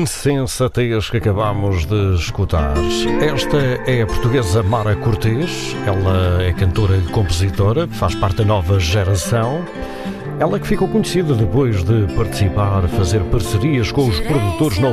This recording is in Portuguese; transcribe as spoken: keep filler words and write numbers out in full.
insensatez que acabamos de escutar. Esta é a portuguesa Mara Cortês. Ela é cantora e compositora, faz parte da nova geração. Ela que ficou conhecida depois de participar, fazer parcerias com os produtores não